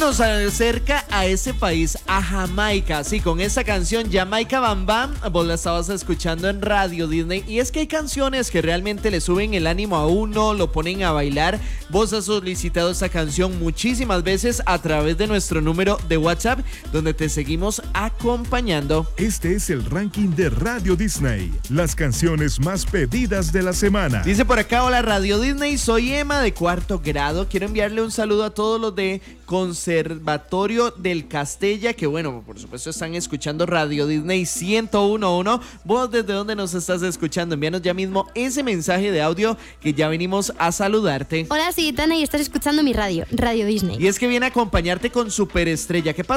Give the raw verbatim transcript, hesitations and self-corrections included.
nos acerca a ese país, a Jamaica. Sí, con esta canción Jamaica Bam Bam, vos la estabas escuchando en Radio Disney. Y es que hay canciones que realmente le suben el ánimo a uno, lo ponen a bailar. Vos has solicitado esta canción muchísimas veces a través de nuestro número de WhatsApp, donde te seguimos acompañando. Este es el ranking de Radio Disney, las canciones más pedidas de la semana. Dice por acá: hola Radio Disney, soy Emma de cuarto grado. Quiero enviarle un saludo a todos los de Conservatorio del Castella, que bueno, por supuesto están escuchando Radio Disney ciento uno punto uno. ¿Vos desde dónde nos estás escuchando? Envíanos ya mismo ese mensaje de audio que ya venimos a saludarte. Hola, soy Tana y estás escuchando mi radio, Radio Disney. Y es que viene a acompañarte con Superestrella. ¿Qué pasa?